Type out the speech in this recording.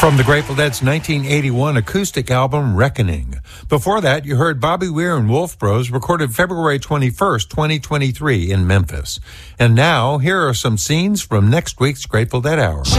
From the Grateful Dead's 1981 acoustic album, Reckoning. Before that, you heard Bobby Weir and Wolf Bros recorded February 21st, 2023 in Memphis. And now, here are some scenes from next week's Grateful Dead Hour.